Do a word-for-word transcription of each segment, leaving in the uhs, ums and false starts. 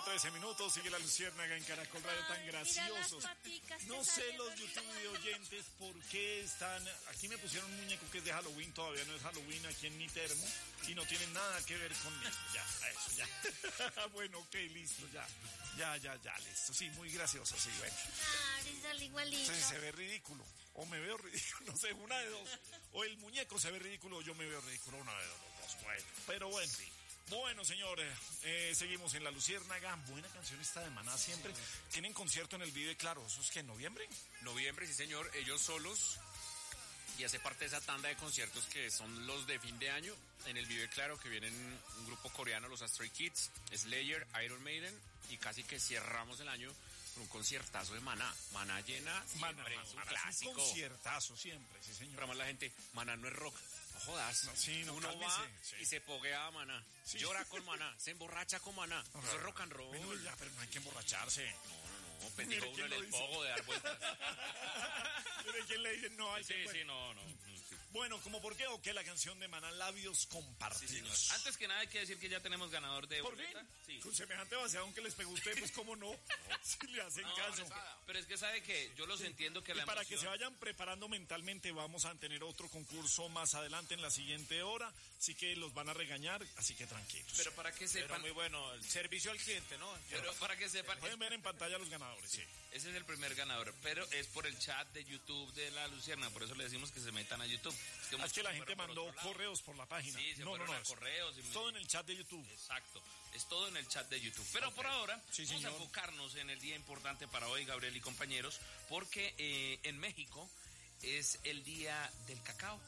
trece minutos, sigue la Luciérnaga en Caracol Radio, tan graciosos. No sé los YouTube de oyentes por qué están... Aquí me pusieron un muñeco que es de Halloween, todavía no es Halloween aquí en mi termo, y no tiene nada que ver conmigo. Ya, eso, ya. Bueno, ok, listo, ya. Ya, ya, ya, listo. Sí, muy gracioso, sí, bueno. Ah, es igualito. Sí, se ve ridículo. O me veo ridículo, no sé, una de dos. O el muñeco se ve ridículo o yo me veo ridículo, una de los dos. Bueno, pero bueno, sí. Bueno, señores, eh, seguimos en La Luciérnaga. Buena canción esta de Maná siempre. Sí. Tienen concierto en el Vive Claro. ¿Eso es que en noviembre? Noviembre, sí, señor. Ellos solos. Y hace parte de esa tanda de conciertos que son los de fin de año. En el Vive Claro, que vienen un grupo coreano, los Stray Kids, Slayer, Iron Maiden. Y casi que cerramos el año con un conciertazo de Maná. Maná llena siempre. Maná, es un Maná, clásico. Es un conciertazo siempre, sí, señor. Pero más la gente, Maná no es rock. No jodas. No, sí, no, Uno cálmese, va sí. y se poguea a Maná. Sí. Llora con Maná. Se emborracha con Maná. No, Eso es rock and roll. Bueno, ya, pero no hay que emborracharse. No, no, no. Pendigo uno en el dice. Pogo de dar vueltas. ¿De quién le dice? No hay sí, que... Sí, sí, no, no. Sí. Bueno, ¿como por qué o qué la canción de Maná, Labios Compartidos? Sí, antes que nada hay que decir que ya tenemos ganador de ¿Por boleta. Fin? Sí. Con semejante vaciado que les pegó usted, pues cómo no. Si le hacen no, caso. Pero es, que, pero es que sabe que yo los sí. entiendo que y la para emoción... que se vayan preparando mentalmente, vamos a tener otro concurso más adelante en la siguiente hora, así que los van a regañar, así que tranquilos. Pero para que sepan... Pero muy bueno, el servicio al cliente, ¿no? Pero para que sepan... Pueden ver en pantalla los ganadores, sí. Ese es el primer ganador, pero es por el chat de YouTube de La Luciérnaga, por eso le decimos que se metan a YouTube. Es que, es que la gente mandó por correos por la página. Sí, se no, fueron no, no, a correos. Y todo en el chat de YouTube. Exacto, es todo en el chat de YouTube. Pero okay. por ahora, sí, vamos señor. a enfocarnos en el día importante para hoy, Gabriel y compañeros, porque eh, en México es el día del cacao.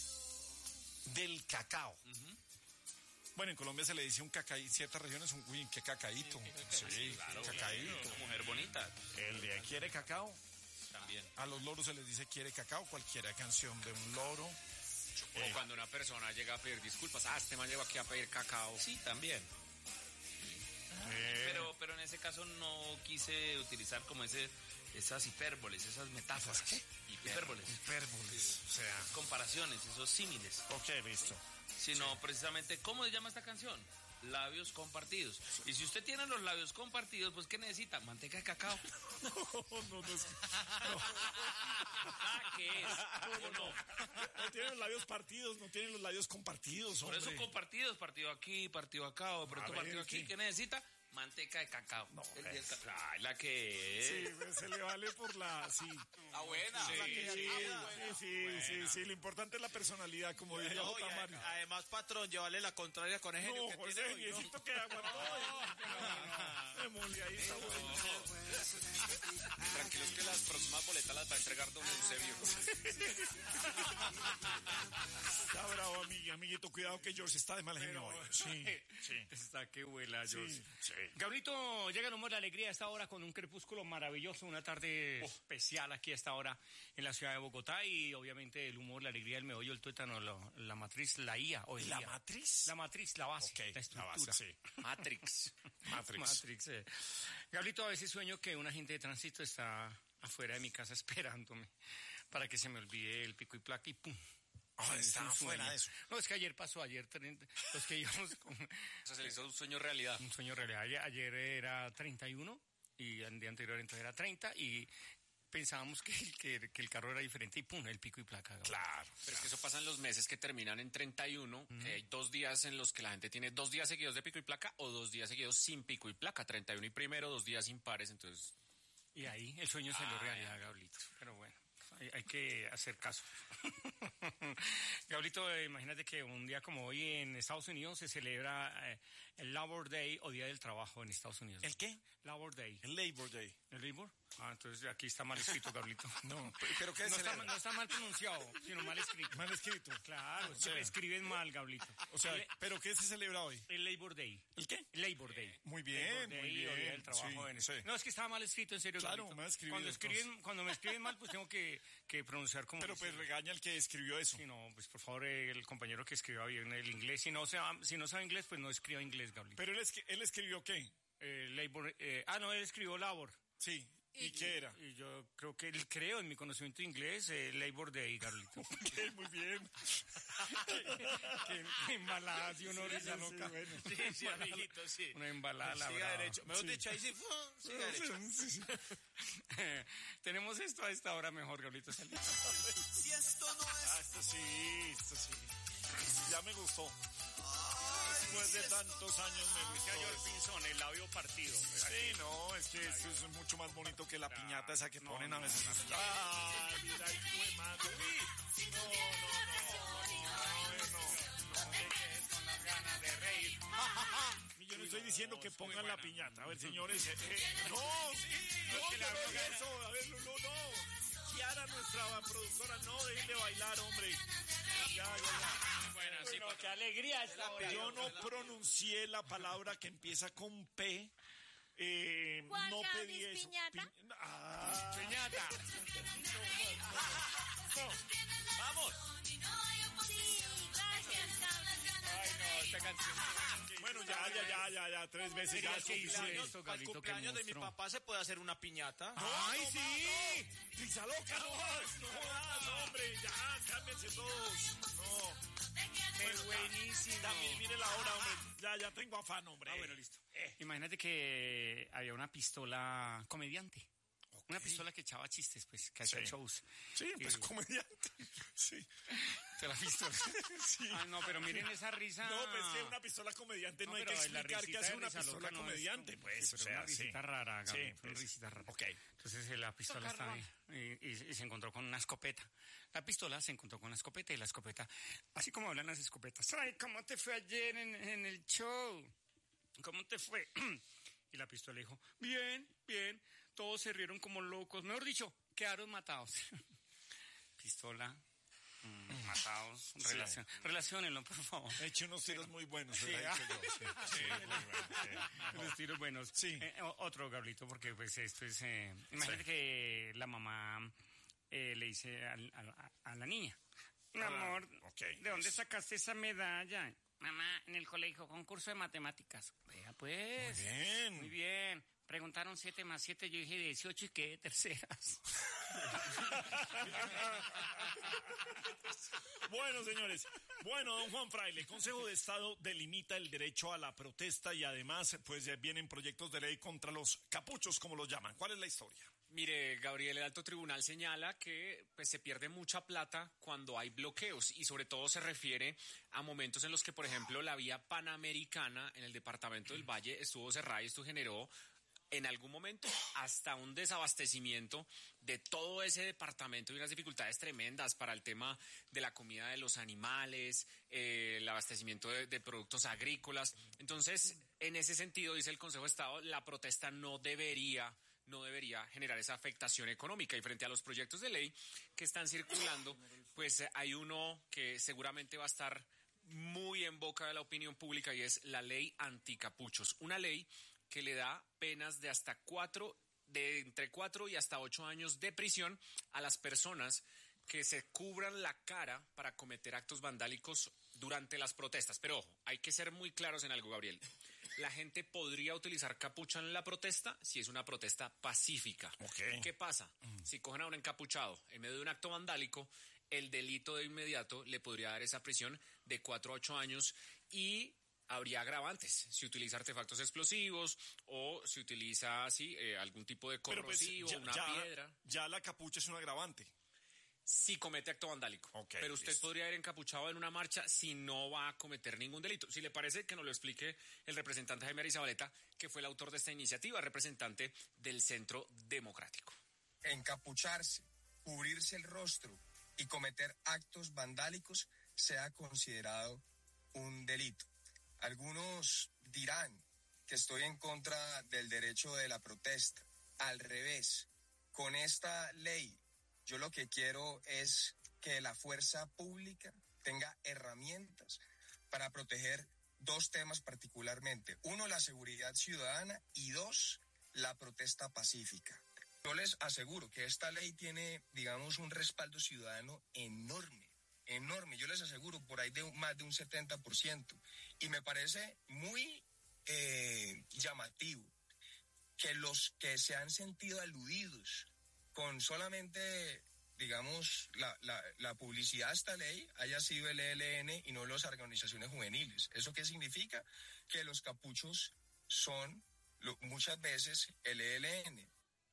Del cacao. Uh-huh. Bueno, en Colombia se le dice un cacaí, en ciertas regiones un uy, qué cacaíto. Sí, sí claro, cacaíto. Una mujer bonita. El día quiere cacao. También. A los loros se les dice quiere cacao, cualquier canción de un loro. O eh. cuando una persona llega a pedir disculpas, ah, este man llegó aquí a pedir cacao. Sí, también. Eh. Pero, pero en ese caso no quise utilizar como ese, esas hipérboles, esas metáforas. ¿Qué? Hipérboles. Hipérboles, sí. O sea. Comparaciones, esos símiles. Ok, listo. Sino sí. precisamente, ¿cómo se llama esta canción? Labios compartidos. Sí. Y si usted tiene los labios compartidos, pues ¿qué necesita? Manteca de cacao. No, no, no. Es, no. Ah, ¿qué es? ¿Cómo no? No tiene los labios partidos, no tiene los labios compartidos, hombre. Por eso compartidos, partido aquí, partido acá, o pronto partido aquí. ¿Qué, ¿Qué necesita? Manteca de cacao. No, el día es... Ay, la que es. Sí, se le vale por la... Sí. Ah, buena. Sí, la que, sí, sí, sí, buena. sí, sí. Lo importante es la personalidad, como diría no, J. Mario. Además, patrón, llevarle la contraria con ese no, que tiene. No, necesito que aguantó. Me mole ahí, está bueno. Tranquilos que las próximas boletas las va a entregar don Eusebio. Está bravo, amiga, amiguito. Cuidado que George está de mal genio hoy. Sí, sí. Está que vuela, George. Sí, sí. Gabrielito, llega el humor de la alegría a esta hora con un crepúsculo maravilloso, una tarde oh. especial aquí a esta hora en la ciudad de Bogotá y obviamente el humor, la alegría, el meollo, el tuétano, la, la matriz, la I A. Hoy ¿La día. matriz? La matriz, la base, okay, la estructura. La base, sí. Matrix. Matrix. Matrix. Eh. Gabrielito, a veces sueño que un agente de tránsito está afuera de mi casa esperándome para que se me olvide el pico y placa y pum. Oh, está fuera de eso. No, es que ayer pasó, ayer los que íbamos con... O sea, se le hizo un sueño realidad. Un sueño realidad. Ayer, ayer era treinta y uno y el día anterior entonces era treinta y pensábamos que, que, que el carro era diferente y pum, el pico y placa. ¿No? Claro. Pero claro. Es que eso pasa en los meses que terminan en treinta y uno, mm. que hay dos días en los que la gente tiene dos días seguidos de pico y placa o dos días seguidos sin pico y placa. treinta y uno y primero, dos días impares, entonces... Y ahí el sueño salió ah, realidad, Gablito. Pero bueno. Hay, hay que hacer caso. Gablito, eh, imagínate que un día como hoy en Estados Unidos se celebra eh, el Labor Day o Día del Trabajo en Estados Unidos. ¿El qué? Labor Day. El Labor Day. ¿El Labor? Ah, entonces aquí está mal escrito, Gablito. No, pero ¿qué no está, no está mal pronunciado, sino mal escrito. Mal escrito. Claro, o sea, se escriben mal, Gablito. O sea, el, ¿pero qué se celebra hoy? El Labor Day. ¿El qué? Labor Day. Muy bien, Labor Day, muy bien. O Día del Trabajo sí, en sí. No, es que estaba mal escrito, en serio, claro, Gablito. me ha escrito. Cuando, escriben, cuando me escriben mal, pues tengo que, que pronunciar como... Pero pues regaña al que escribió eso. Sí, no, pues por favor, el compañero que escribió bien el inglés. Si no, sea, si no sabe inglés, pues no escriba inglés, Gablito. ¿Pero él, es, él escribió qué? Eh, labor, eh, ah, no, él escribió labor. Sí. ¿Y qué era? Y yo creo que, creo en mi conocimiento de inglés, eh, Labor Day, Carlito. Ok, muy bien. Qué, qué embalada, si uno risa loca. Sí, sí, amiguito, sí. Una embalada, la Siga brava. derecho. Mejor dicho, ahí sí, ¡fum! Siga derecho. Sí, sí. Tenemos esto a esta hora mejor, Carlito. Si esto no es Ah, esto sí, esto sí. Ya me gustó. Después de tantos años me Dice a gustó. George Pinzón, el labio partido. Sí, no, es que esto es mucho más bonito que la piñata esa que No, ponen no, a veces. no, no. Ah, mira, el fue madre. No, no, no, no, Con las ganas de reír. no. Yo no estoy diciendo que pongan la piñata. A ver, señores. eh, eh, no, no, que no, la no, droga- eso. A ver, no, no, no. Kiara, nuestra productora, no, dejen de bailar, hombre. Ya, ya, ya. Bueno, sí, qué alegría esta hora. Yo no pronuncié la palabra que empieza con P. Eh, ¿Cuál, no Gaudis, pedí eso. piñata? Pi- ah, Piñata. ¡Vamos! Sí, gracias, Gaby. Ay, no, esta canción. bueno, ya, ya, ya, ya, ya, tres veces ya. Mira es que hizo suficiente. esto, Para el Carlito, que cumpleaños de mi monstruo. papá se puede hacer una piñata. ¡Ay, sí! ¡Risa loca! No jodas, no jodas, no, hombre, ya, cálmense todos. No. Qué buenísimo. También mire la hora, hombre. Ya, ya tengo afán, hombre. Ah, bueno, listo. Imagínate que había una pistola comediante. Una pistola que echaba chistes, pues, que hacía Sí. shows. Sí, pues Y- comediante. Sí. ¿Te la pistola? Sí. Ah, no, pero miren esa risa. No, pues que una pistola comediante no, No, hay que pero la explicar risita qué hace de una risa pistola loca no es comediante, como- pues, sí, o pero sea, una risita sí. rara, Gaby, Sí, una pues, risita rara. ok. Entonces eh, la pistola está ahí y, y- y se encontró con una escopeta. La pistola se encontró con la escopeta y la escopeta, así como hablan las escopetas. Ay, ¿cómo te fue ayer en, en el show? ¿Cómo te fue? Y la pistola dijo, bien, bien. Todos se rieron como locos. Mejor dicho, quedaron matados. Pistola, mm, matados, relación. Relaciónenlo, por favor. He hecho unos tiros muy buenos, se Sí, lo he dicho yo. Sí, sí, muy bueno, sí. Los tiros buenos. Sí. Eh, o- otro, Gabrielito, porque pues esto es... eh, imagínate que la mamá eh, le dice al- al- a, a la niña, mi Ah, amor, ok. ¿de dónde sacaste esa medalla? Mamá, en el colegio, concurso de matemáticas. Vea, pues. Muy bien. Muy bien. Preguntaron siete más siete, yo dije dieciocho y quedé terceras. Bueno, señores. Bueno, don Juan Fraile, Consejo de Estado delimita el derecho a la protesta y además, pues ya vienen proyectos de ley contra los capuchos, como los llaman. ¿Cuál es la historia? Mire, Gabriel, el alto tribunal señala que pues, se pierde mucha plata cuando hay bloqueos y sobre todo se refiere a momentos en los que, por ejemplo, la vía panamericana en el departamento del Valle estuvo cerrada y esto generó en algún momento hasta un desabastecimiento de todo ese departamento y unas dificultades tremendas para el tema de la comida de los animales, eh, el abastecimiento de, de productos agrícolas. Entonces, en ese sentido, dice el Consejo de Estado, la protesta no debería no debería generar esa afectación económica. Y frente a los proyectos de ley que están circulando, pues eh, hay uno que seguramente va a estar muy en boca de la opinión pública y es la ley anticapuchos. Una ley que le da penas de hasta cuatro, de entre cuatro y hasta ocho años de prisión a las personas que se cubran la cara para cometer actos vandálicos durante las protestas. Pero ojo, hay que ser muy claros en algo, Gabriel. La gente podría utilizar capucha en la protesta si es una protesta pacífica. Ok. ¿Qué pasa? Si cogen a un encapuchado en medio de un acto vandálico, el delito de inmediato le podría dar esa prisión de cuatro a ocho años y habría agravantes si utiliza artefactos explosivos o si utiliza sí, eh, algún tipo de Pero pues corrosivo, ya, una ya- piedra. ya la capucha es un agravante. Si comete acto vandálico. Ok, Pero usted listo. podría ir encapuchado en una marcha si no va a cometer ningún delito. Si le parece, que nos lo explique el representante Jaime Arizabaleta, que fue el autor de esta iniciativa, representante del Centro Democrático. Encapucharse, cubrirse el rostro y cometer actos vandálicos sea considerado un delito. Algunos dirán que estoy en contra del derecho de la protesta. Al revés, con esta ley yo lo que quiero es que la fuerza pública tenga herramientas para proteger dos temas particularmente. Uno, la seguridad ciudadana y dos, la protesta pacífica. Yo les aseguro que esta ley tiene, digamos, un respaldo ciudadano enorme, enorme. Yo les aseguro por ahí de un- más de un setenta por ciento. Y me parece muy eh, llamativo que los que se han sentido aludidos con solamente, digamos, la, la, la publicidad a esta ley haya sido el E L N y no las organizaciones juveniles. ¿Eso qué significa? Que los capuchos son lo, muchas veces el E L N.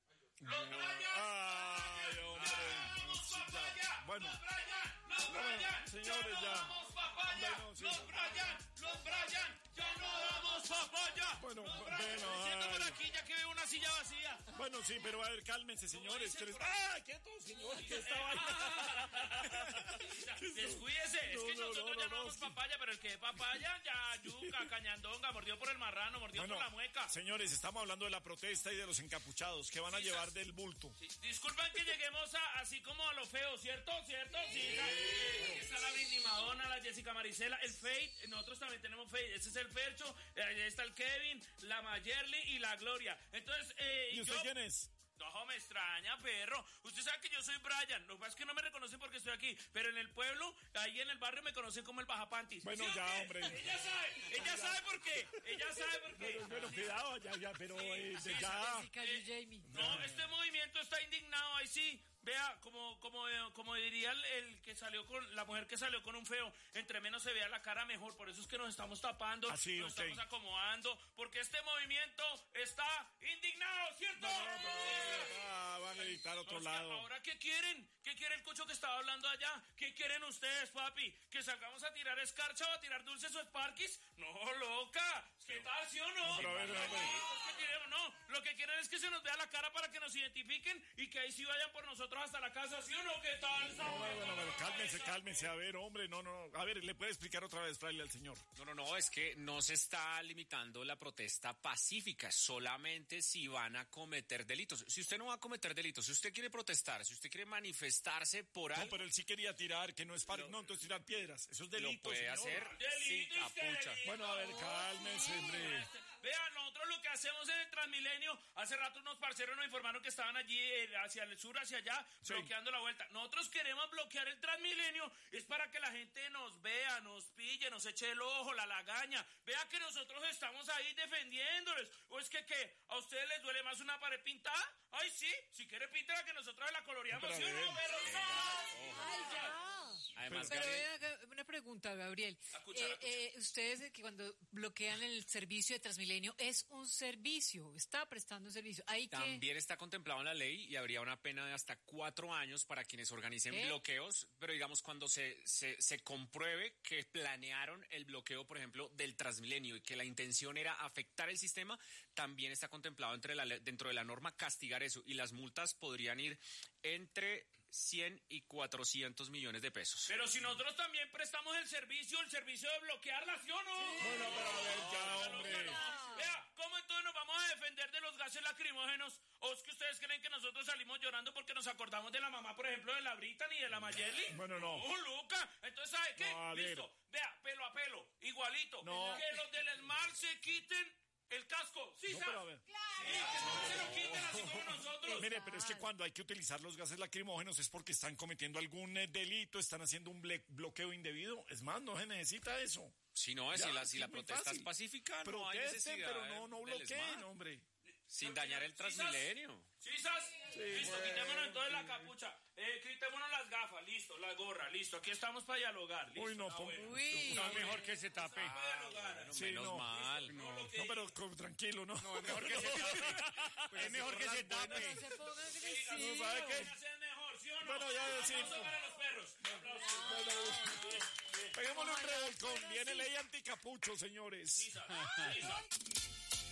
Ay, hombre. Ya. Bueno, bueno, señores, ya. Bueno, sí. Los Brian, los Brian, ya no damos papaya. Bueno, Los bueno, Brian, me siento por ay. aquí ya que veo una silla vacía. Bueno, sí, pero a ver, cálmense, señores. dice Tres- por ahí? ¡Ah, quieto, señores! ¿Qué está vaina? Descuídese, es No, que no, nosotros no, no, llamamos no, sí. papaya, pero el que es papaya, ya, yuca, cañandonga, mordió por el marrano, mordió Bueno, por la mueca. señores, estamos hablando de la protesta y de los encapuchados. ¿Qué van a Sí, llevar sas- del bulto? Sí, disculpen que lleguemos a, así como a lo feo, ¿cierto? ¿Cierto? Sí, sí. Aquí está la Britney Madonna, la Jessica Marisela, el Fate, nosotros también tenemos Fate, ese es el Fercho, eh, ahí está el Kevin, la Mayerly y la Gloria. Entonces, eh, ¿Y usted yo... quién es? No, me extraña, perro. Usted sabe que yo soy Brian. Lo que pasa es que no me reconocen porque estoy aquí. Pero en el pueblo, ahí en el barrio, me conocen como el Bajapantis. Bueno, ¿Sí o ya, qué? hombre. Ella sabe, ella sabe por qué. Ella sabe por qué. Bueno, bueno, cuidado, ya, ya, pero eh, sí, ya. Jessica y Jamie. No, este movimiento está indignado, ahí sí. Vea, como, como, eh, como diría el, el que salió con, la mujer que salió con un feo, entre menos se vea la cara mejor, por eso es que nos estamos tapando, Ah, sí, nos ok. estamos acomodando, porque este movimiento está indignado, ¿cierto? Ah, van a editar a otro No, es que lado. ¿Ahora qué quieren? ¿Qué quiere el cucho que estaba hablando allá? ¿Qué quieren ustedes, papi? ¿Que salgamos a tirar escarcha o a tirar dulces o sparkis? No, loca. ¿Qué tal, sí o no? No, pero a ver, a ver. No, es que queremos, no. Lo que quieren es que se nos vea la cara para que nos identifiquen y que ahí sí vayan por nosotros hasta la casa, ¿sí o no? ¿Qué tal? No, bueno, bueno, bueno, cálmense, cálmense. A ver, hombre, no, no, no. A ver, ¿le puede explicar otra vez, Fraile, al señor? No, no, no, es que no se está limitando la protesta pacífica, solamente si van a cometer delitos. Si usted no va a cometer delitos, si usted quiere protestar, si usted quiere manifestarse por No, algo, pero él sí quería tirar, que no es para... No, entonces tirar piedras. Eso es delito, lo puede señor. hacer sin Delito, es que capucha. delito. Bueno, a ver, cálmense, hombre. Vean, nosotros lo que hacemos en el Transmilenio, hace rato unos parceros nos informaron que estaban allí eh, hacia el sur, hacia allá, Sí. bloqueando la vuelta. Nosotros queremos bloquear el Transmilenio, es para que la gente nos vea, nos pille, nos eche el ojo, la lagaña. Vea que nosotros estamos ahí defendiéndoles. ¿O es que qué? ¿A ustedes les duele más una pared pintada? Ay, sí, si quiere píntela que nosotros la coloreamos, Pero ¿sí o a no, ver. perro? Ay, ya. Además, Pero Gabriel, vea, una pregunta, Gabriel. La cuchara, Eh, eh, ustedes eh, que cuando bloquean el servicio de Transmilenio es un servicio, está prestando un servicio. Hay que también está contemplado en la ley y habría una pena de hasta cuatro años para quienes organicen ¿Eh? bloqueos, pero digamos cuando se, se, se compruebe que planearon el bloqueo, por ejemplo, del Transmilenio y que la intención era afectar el sistema, también está contemplado entre la, le- dentro de la norma castigar eso y las multas podrían ir entre cien y cuatrocientos millones de pesos. Pero si nosotros también prestamos el servicio, el servicio de bloquearla, ¿sí o no? Bueno, pero a ver, ya, hombre. Vea, ¿cómo entonces nos vamos a defender de los gases lacrimógenos? ¿O es que ustedes creen que nosotros salimos llorando porque nos acordamos de la mamá, por ejemplo, de la Brittany y de la Mayerly? Bueno, no. ¡Oh, Luca! Entonces, ¿sabe qué? No, a ver. Listo. Vea, pelo a pelo, igualito. No. Que los del Smart se quiten el casco. ¿Sí, No, ¿sabes? pero a ver. Sí, que no se lo quiten así como nosotros. Mire, pero es que cuando hay que utilizar los gases lacrimógenos es porque están cometiendo algún eh, delito, están haciendo un ble- bloqueo indebido. Es más, no se necesita eso. Si no, Ya, si la, si es la muy protesta fácil. es pacífica, no hay Protesten, necesidad pero no, no del bloqueen, smart, hombre. sin dañar el Transmilenio. ¿Sí, Sas? Listo, bueno. quitémonos entonces la capucha. Eh, quitémonos las gafas, listo, la gorra, listo. Aquí estamos para dialogar, listo. Uy, no, Ah, pon- bueno. Uy, No, mejor que se tape. Para dialogar. Bueno, Sí, menos no. mal. No, lo que No, pero co- tranquilo, ¿no? No, es mejor que se tape. Es mejor que se tape. no se pongan No, agresivos. ¿sabe qué? hacer mejor, ¿sí o no? Bueno, ya decimos. Aplauso para los perros. Aplausos. Peguémosle un revolcón. Viene ley anticapucho, señores. Sí, Sas. Sí, Sas.